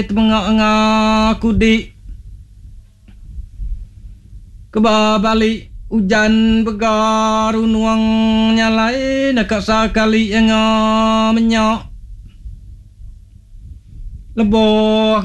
mengaku di kebabali hujan begaru nuang nyalai nak sakali yang menyok leboh